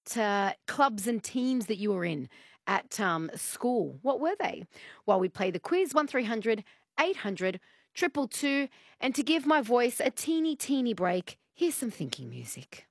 clubs and teams that you were in at school. What were they? While we play the quiz, 1300 800 222. And to give my voice a teeny, teeny break, here's some thinking music.